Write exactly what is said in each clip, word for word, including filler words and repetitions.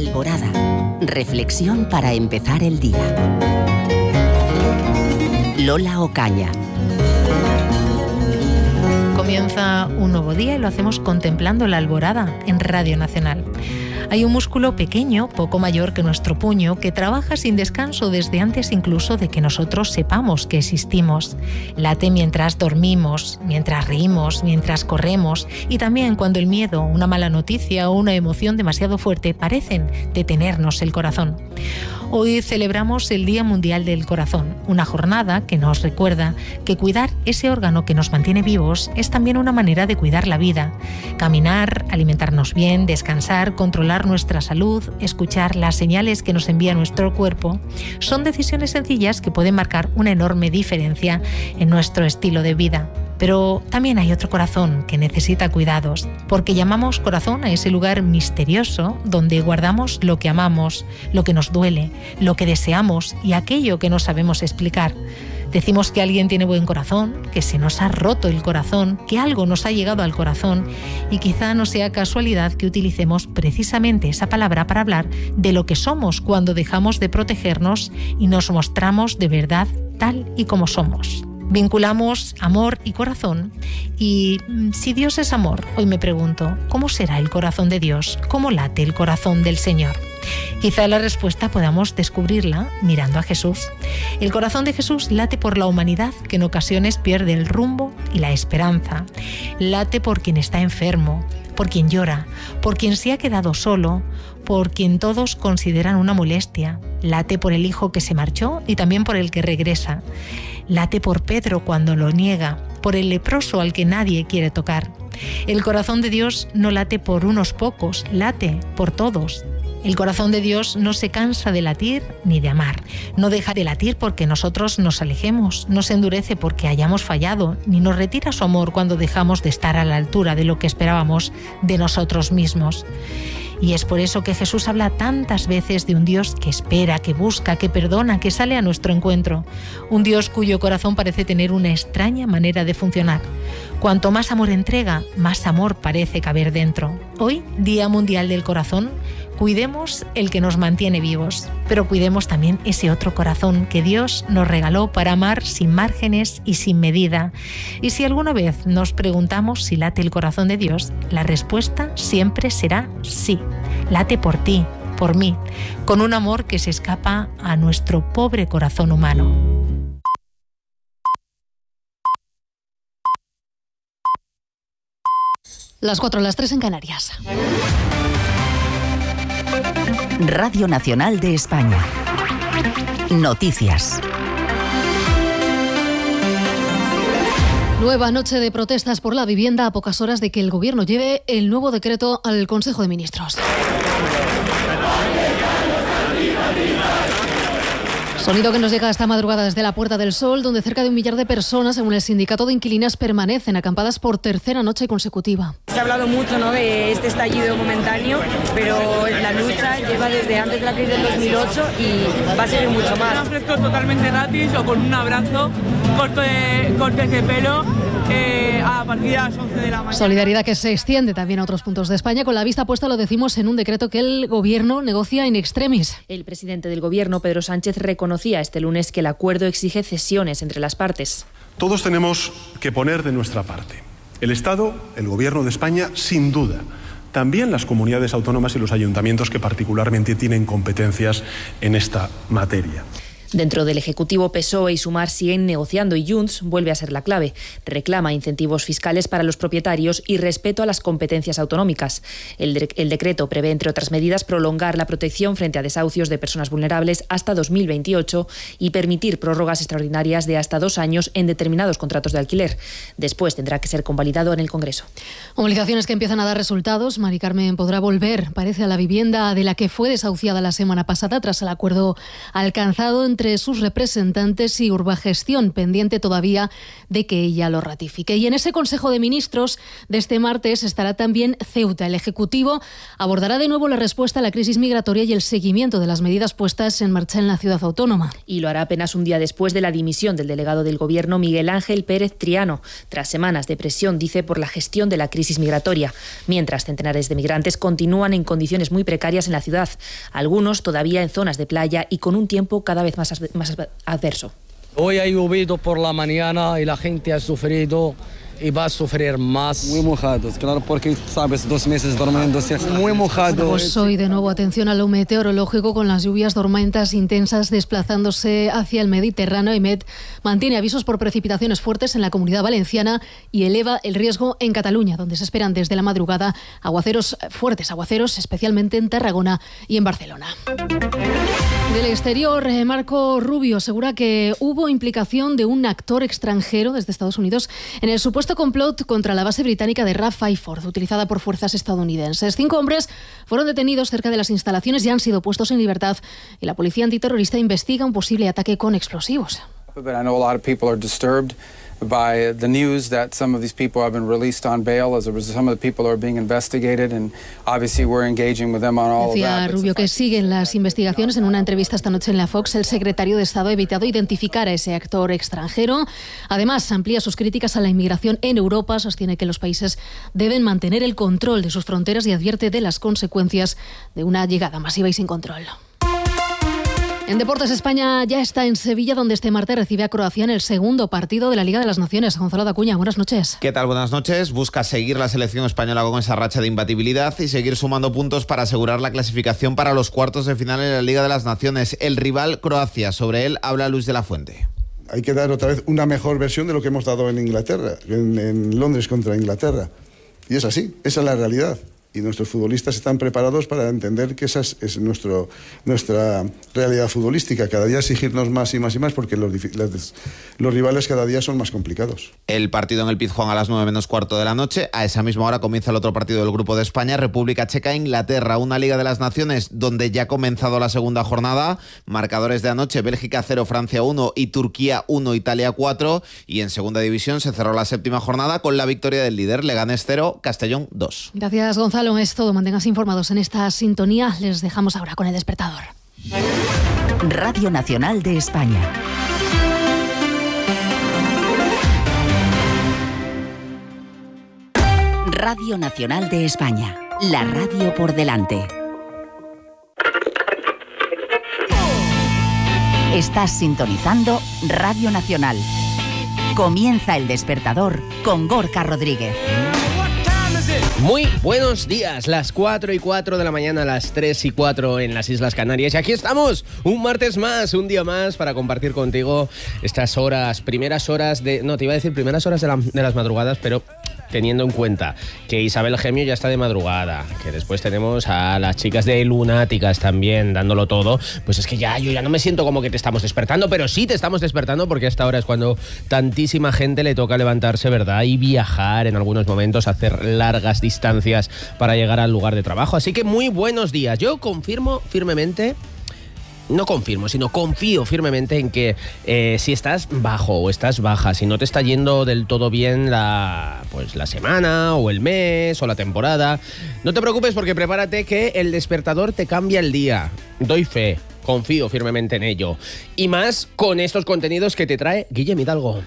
Alborada. Reflexión para empezar el día. Lola Ocaña. Comienza un nuevo día y lo hacemos contemplando la alborada en Radio Nacional. Hay un músculo pequeño, poco mayor que nuestro puño, que trabaja sin descanso desde antes incluso de que nosotros sepamos que existimos. Late mientras dormimos, mientras reímos, mientras corremos y también cuando el miedo, una mala noticia o una emoción demasiado fuerte parecen detenernos el corazón. Hoy celebramos el Día Mundial del Corazón, una jornada que nos recuerda que cuidar ese órgano que nos mantiene vivos es también una manera de cuidar la vida. Caminar, alimentarnos bien, descansar, controlar nuestra salud, escuchar las señales que nos envía nuestro cuerpo, son decisiones sencillas que pueden marcar una enorme diferencia en nuestro estilo de vida. Pero también hay otro corazón que necesita cuidados, porque llamamos corazón a ese lugar misterioso donde guardamos lo que amamos, lo que nos duele, lo que deseamos y aquello que no sabemos explicar. Decimos que alguien tiene buen corazón, que se nos ha roto el corazón, que algo nos ha llegado al corazón y quizá no sea casualidad que utilicemos precisamente esa palabra para hablar de lo que somos cuando dejamos de protegernos y nos mostramos de verdad tal y como somos. Vinculamos amor y corazón y si Dios es amor, hoy me pregunto, ¿cómo será el corazón de Dios? ¿Cómo late el corazón del Señor? Quizá la respuesta podamos descubrirla mirando a Jesús. El corazón de Jesús late por la humanidad que en ocasiones pierde el rumbo y la esperanza. Late por quien está enfermo, por quien llora, por quien se ha quedado solo, por quien todos consideran una molestia. Late por el hijo que se marchó y también por el que regresa. Late por Pedro cuando lo niega, por el leproso al que nadie quiere tocar. El corazón de Dios no late por unos pocos, late por todos. El corazón de Dios no se cansa de latir ni de amar. No deja de latir porque nosotros nos alejemos, no se endurece porque hayamos fallado, ni nos retira su amor cuando dejamos de estar a la altura de lo que esperábamos de nosotros mismos. Y es por eso que Jesús habla tantas veces de un Dios que espera, que busca, que perdona, que sale a nuestro encuentro. Un Dios cuyo corazón parece tener una extraña manera de funcionar. Cuanto más amor entrega, más amor parece caber dentro. Hoy, Día Mundial del Corazón, cuidemos el que nos mantiene vivos, pero cuidemos también ese otro corazón que Dios nos regaló para amar sin márgenes y sin medida. Y si alguna vez nos preguntamos si late el corazón de Dios, la respuesta siempre será sí. Late por ti, por mí, con un amor que se escapa a nuestro pobre corazón humano. Las cuatro, las tres en Canarias. Radio Nacional de España. Noticias. Nueva noche de protestas por la vivienda a pocas horas de que el Gobierno lleve el nuevo decreto al Consejo de Ministros. Sonido que nos llega esta madrugada desde la Puerta del Sol, donde cerca de un millar de personas, según el sindicato de inquilinas, permanecen acampadas por tercera noche consecutiva. Se ha hablado mucho, ¿no?, de este estallido momentáneo, pero la lucha lleva desde antes de la crisis del dos mil ocho y va a seguir mucho más. Un fresco totalmente gratis o con un abrazo, corte de, cortes de pelo eh, a partir de las once de la mañana. Solidaridad que se extiende también a otros puntos de España, con la vista puesta, lo decimos, en un decreto que el Gobierno negocia in extremis. El presidente del Gobierno, Pedro Sánchez, reconocía este lunes que el acuerdo exige cesiones entre las partes. Todos tenemos que poner de nuestra parte. El Estado, el Gobierno de España, sin duda. También las comunidades autónomas y los ayuntamientos que particularmente tienen competencias en esta materia. Dentro del Ejecutivo, P S O E y Sumar siguen negociando y Junts vuelve a ser la clave. Reclama incentivos fiscales para los propietarios y respeto a las competencias autonómicas. El, de- el decreto prevé, entre otras medidas, prolongar la protección frente a desahucios de personas vulnerables hasta dos mil veintiocho y permitir prórrogas extraordinarias de hasta dos años en determinados contratos de alquiler. Después tendrá que ser convalidado en el Congreso. Movilizaciones que empiezan a dar resultados. Mari Carmen podrá volver, parece, a la vivienda de la que fue desahuciada la semana pasada tras el acuerdo alcanzado entre entre sus representantes y Urbagestión, pendiente todavía de que ella lo ratifique. Y en ese Consejo de Ministros de este martes estará también Ceuta. El Ejecutivo abordará de nuevo la respuesta a la crisis migratoria y el seguimiento de las medidas puestas en marcha en la ciudad autónoma. Y lo hará apenas un día después de la dimisión del delegado del Gobierno, Miguel Ángel Pérez Triano, tras semanas de presión, dice, por la gestión de la crisis migratoria. Mientras centenares de migrantes continúan en condiciones muy precarias en la ciudad, algunos todavía en zonas de playa y con un tiempo cada vez más, más adverso. Hoy ha llovido por la mañana y la gente ha sufrido y va a sufrir más. Muy mojados, claro, porque, sabes, dos meses durmiendo, muy mojados. Pues hoy de nuevo atención a lo meteorológico, con las lluvias, tormentas intensas desplazándose hacia el Mediterráneo. Y Met mantiene avisos por precipitaciones fuertes en la Comunidad Valenciana y eleva el riesgo en Cataluña, donde se esperan desde la madrugada aguaceros fuertes, aguaceros especialmente en Tarragona y en Barcelona. Del exterior, Marco Rubio asegura que hubo implicación de un actor extranjero desde Estados Unidos en el supuesto complot contra la base británica de Rafale Ford, utilizada por fuerzas estadounidenses. Cinco hombres fueron detenidos cerca de las instalaciones y han sido puestos en libertad, y la policía antiterrorista investiga un posible ataque con explosivos. By the news that some of these people have been released on bail, as some of the people are being investigated, and obviously we're engaging with them on all of that. Decía Rubio que siguen las investigaciones. En una entrevista esta noche en la Fox, el secretario de Estado ha evitado identificar a ese actor extranjero. Además, amplía sus críticas a la inmigración en Europa, sostiene que los países deben mantener el control de sus fronteras y advierte de las consecuencias de una llegada masiva y sin control. En Deportes, España ya está en Sevilla, donde este martes recibe a Croacia en el segundo partido de la Liga de las Naciones. Gonzalo Dacuña, buenas noches. ¿Qué tal? Buenas noches. Busca seguir la selección española con esa racha de imbatibilidad y seguir sumando puntos para asegurar la clasificación para los cuartos de final en la Liga de las Naciones. El rival, Croacia. Sobre él habla Luis de la Fuente. Hay que dar otra vez una mejor versión de lo que hemos dado en Inglaterra, en, en Londres contra Inglaterra. Y es así, esa es la realidad. Y nuestros futbolistas están preparados para entender que esa es, es nuestro, nuestra realidad futbolística. Cada día exigirnos más y más y más, porque los, los, los rivales cada día son más complicados. El partido en el Pizjuán a las nueve menos cuarto de la noche. A esa misma hora comienza el otro partido del Grupo de España, República Checa, Inglaterra. Una Liga de las Naciones donde ya ha comenzado la segunda jornada. Marcadores de anoche: Bélgica cero, Francia uno y Turquía uno, Italia cuatro. Y en segunda división se cerró la séptima jornada con la victoria del líder, Leganés cero, Castellón dos. Gracias, Gonzalo. Es todo. Manténganse informados en esta sintonía. Les dejamos ahora con el despertador. Radio Nacional de España. Radio Nacional de España. La radio por delante. Estás sintonizando Radio Nacional. Comienza el despertador con Gorka Rodríguez. Muy buenos días, las cuatro y cuatro de la mañana, las tres y cuatro en las Islas Canarias. Y aquí estamos, un martes más, un día más, para compartir contigo estas horas, primeras horas de... No, te iba a decir primeras horas de, la, de las madrugadas, pero teniendo en cuenta que Isabel Gemio ya está de madrugada, que después tenemos a las chicas de Lunáticas también dándolo todo, pues es que ya yo ya no me siento como que te estamos despertando, pero sí te estamos despertando, porque hasta ahora es cuando tantísima gente le toca levantarse, ¿verdad? Y viajar en algunos momentos, hacer largas distancias para llegar al lugar de trabajo. Así que muy buenos días. Yo confirmo firmemente... No confirmo, sino confío firmemente en que eh, si estás bajo o estás baja, si no te está yendo del todo bien la, pues, la semana o el mes o la temporada, no te preocupes, porque prepárate que el despertador te cambia el día. Doy fe, confío firmemente en ello. Y más con estos contenidos que te trae Guillem Hidalgo.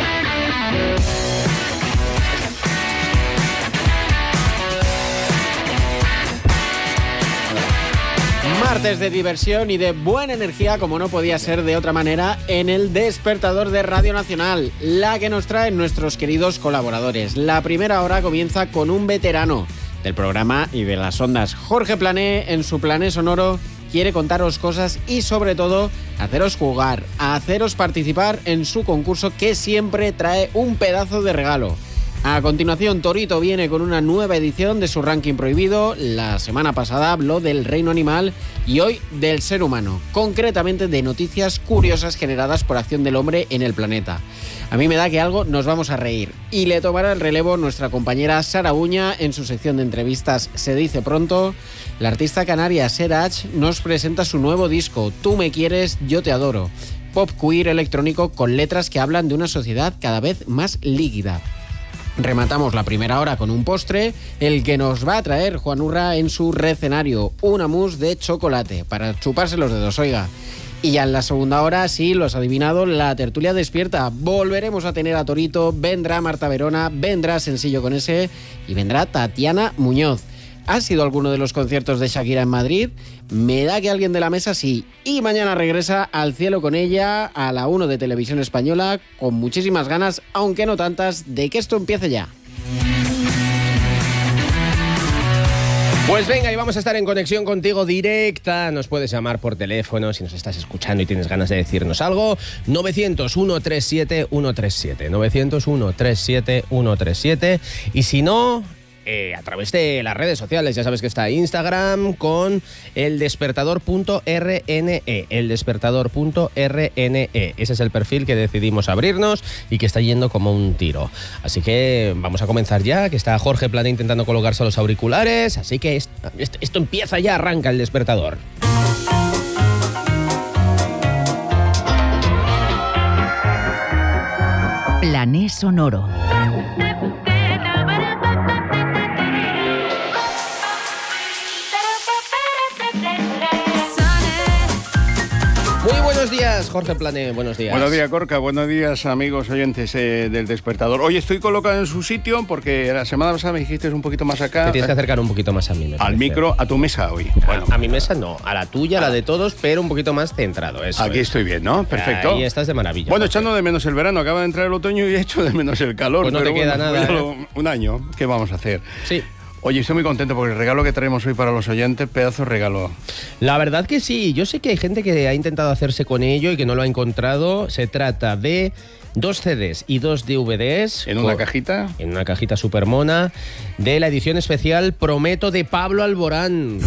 Martes de diversión y de buena energía, como no podía ser de otra manera, en el despertador de Radio Nacional, la que nos traen nuestros queridos colaboradores. La primera hora comienza con un veterano del programa y de las ondas. Jorge Plané, en su Plané Sonoro, quiere contaros cosas y sobre todo haceros jugar, haceros participar en su concurso, que siempre trae un pedazo de regalo. A continuación, Torito viene con una nueva edición de su ranking prohibido. La semana pasada habló del reino animal y hoy del ser humano, concretamente de noticias curiosas generadas por acción del hombre en el planeta. A mí me da que algo nos vamos a reír y le tomará el relevo nuestra compañera Sara Uña en su sección de entrevistas Se dice pronto. La artista canaria Serach nos presenta su nuevo disco Tú me quieres, yo te adoro. Pop queer electrónico con letras que hablan de una sociedad cada vez más líquida. Rematamos la primera hora con un postre, el que nos va a traer Juan Urra en su recenario, una mousse de chocolate para chuparse los dedos, oiga. Y ya en la segunda hora, sí, lo has adivinado, la tertulia despierta. Volveremos a tener a Torito, vendrá Marta Verona, vendrá Sensillo con ese y vendrá Tatiana Muñoz. ¿Has sido alguno de los conciertos de Shakira en Madrid? Me da que alguien de la mesa sí. Y mañana regresa Al cielo con ella, a la uno de Televisión Española, con muchísimas ganas, aunque no tantas, de que esto empiece ya. Pues venga, y vamos a estar en conexión contigo directa. Nos puedes llamar por teléfono si nos estás escuchando y tienes ganas de decirnos algo. nueve cero cero, uno tres siete, uno tres siete. nueve cero cero, uno tres siete, uno tres siete. Y si no... Eh, a través de las redes sociales, ya sabes que está Instagram con eldespertador punto r n e, eldespertador punto r n e. Ese es el perfil que decidimos abrirnos y que está yendo como un tiro. Así que vamos a comenzar ya, que está Jorge Plana intentando colocarse los auriculares, así que esto, esto empieza ya, arranca el despertador. Plané Sonoro. Muy buenos días, Jorge Plane, buenos días. Buenos días, Gorka, buenos días, amigos oyentes eh, del Despertador. Hoy estoy colocado en su sitio porque la semana pasada me dijiste un poquito más acá. Te tienes que acercar un poquito más a mí, me Al parece. micro, a tu mesa hoy. Bueno. A, a mi mesa no, a la tuya, a la de todos, pero un poquito más centrado. Eso Aquí es. estoy bien, ¿no? Perfecto. Ahí estás de maravilla. Bueno, Jorge. echando de menos el verano, acaba de entrar el otoño y he hecho de menos el calor. Pues no pero te queda bueno, nada, ya ¿eh? lo- Un año, ¿qué vamos a hacer? Sí. Oye, estoy muy contento porque el regalo que traemos hoy para los oyentes, pedazo de regalo. La verdad que sí, yo sé que hay gente que ha intentado hacerse con ello y que no lo ha encontrado. Se trata de dos C Ds y dos D V Ds. ¿En una con- cajita? En una cajita super mona de la edición especial Prometo de Pablo Alborán.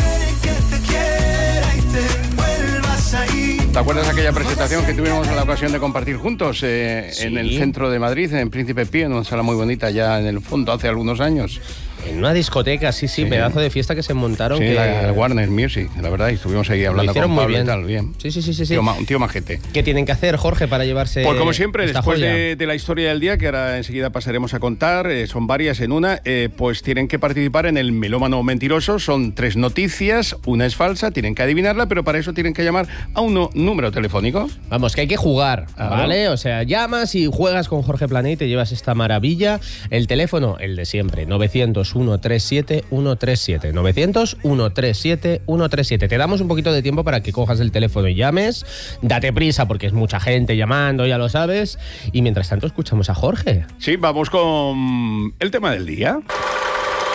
¿Te acuerdas de aquella presentación que tuvimos la ocasión de compartir juntos eh, Sí. en el centro de Madrid, en Príncipe Pío, en una sala muy bonita ya en el fondo, hace algunos años? En una discoteca, sí, sí, Sí. pedazo de fiesta que se montaron. Sí, que... la Warner Music, la verdad, y estuvimos ahí hablando hicieron con muy Pablo bien. y tal, bien. Sí, sí, sí, sí, sí. Tío ma- un tío majete. ¿Qué tienen que hacer, Jorge, para llevarse Pues como siempre, esta después joya? de, de la historia del día, que ahora enseguida pasaremos a contar, eh, son varias en una, eh, pues tienen que participar en el Melómano Mentiroso. Son tres noticias, una es falsa, tienen que adivinarla, pero para eso tienen que llamar a un no- número telefónico. Vamos, que hay que jugar, Claro. ¿vale? O sea, llamas y juegas con Jorge Plané y te llevas esta maravilla. El teléfono, el de siempre, nueve cero cero, uno tres siete, uno tres siete. nueve cero cero, uno tres siete, uno tres siete. Te damos un poquito de tiempo para que cojas el teléfono y llames. Date prisa porque es mucha gente llamando, ya lo sabes. Y mientras tanto escuchamos a Jorge. Sí, vamos con el tema del día.